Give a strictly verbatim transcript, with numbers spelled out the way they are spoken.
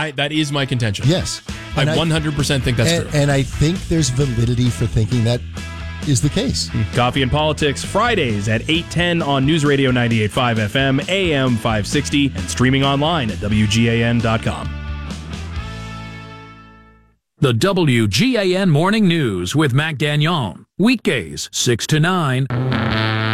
I that is my contention. Yes. I And one hundred percent think that's and, true. And I think there's validity for thinking that is the case. Coffee and Politics, Fridays at eight ten on News Radio ninety-eight point five F M, A M five sixty, and streaming online at W G A N dot com. The W G A N Morning News with Mac Gagnon. Weekdays, six to nine.